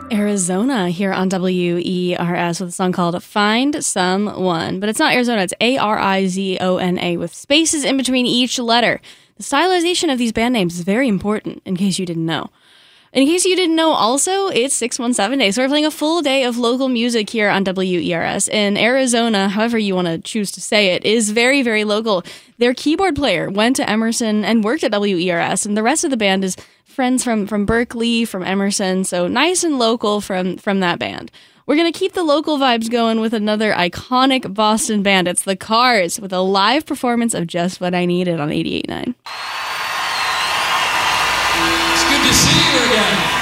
Arizona here on WERS with a song called Find Someone. But it's not Arizona, it's Arizona with spaces in between each letter. The stylization of these band names is very important, in case you didn't know. In case you didn't know also, it's 617 Day, so we're playing a full day of local music here on WERS. In Arizona, however you want to choose to say it, is very, very local. Their keyboard player went to Emerson and worked at WERS, and the rest of the band is friends from Berkeley, from Emerson, so nice and local from that band. We're going to keep the local vibes going with another iconic Boston band. It's The Cars with a live performance of Just What I Needed on 88.9. It's good to see you again.